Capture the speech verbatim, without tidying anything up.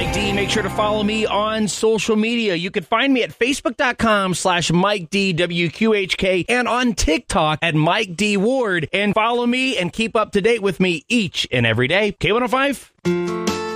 Mike D. Make sure to follow me on social media. You can find me at facebook.com slash Mike D W Q H K and on TikTok at Mike D Ward. And follow me and keep up to date with me each and every day. K one oh five.